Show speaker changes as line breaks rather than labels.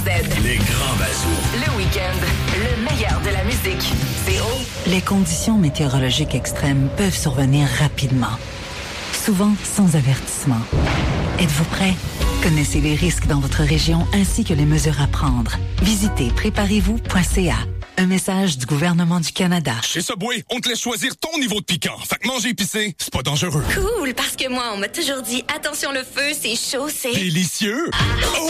Les grands bazous.
Le week-end, le meilleur de la musique. C'est O.
Les conditions météorologiques extrêmes peuvent survenir rapidement, souvent sans avertissement. Êtes-vous prêt? Connaissez les risques dans votre région ainsi que les mesures à prendre. Visitez préparez-vous.ca. Un message du gouvernement du Canada.
Chez Subway, on te laisse choisir ton niveau de piquant. Fait que manger épicé, c'est pas dangereux.
Cool, parce que moi, on m'a toujours dit, attention le feu, c'est chaud, c'est...
Délicieux! Oh